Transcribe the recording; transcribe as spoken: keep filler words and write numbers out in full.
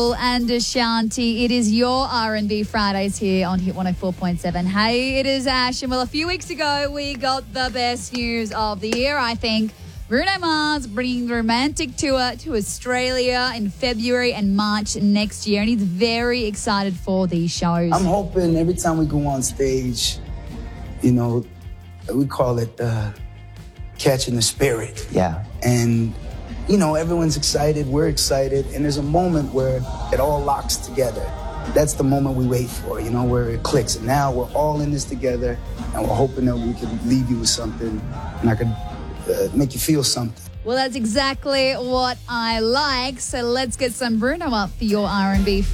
And Ashanti, it is your R and B Fridays here on Hit one oh four point seven. Hey, it is Ash, and well, a few weeks ago we got the best news of the year, I think. Bruno Mars bringing the romantic tour to Australia in February and March next year, and he's very excited for these shows. I'm hoping every time we go on stage, you know, we call it uh, catching the spirit. Yeah. And you know, everyone's excited, we're excited, and there's a moment where it all locks together. That's the moment we wait for, you know, where it clicks. And now we're all in this together, and we're hoping that we can leave you with something, and I can uh, make you feel something. Well, that's exactly what I like. So let's get some Bruno up for your R and B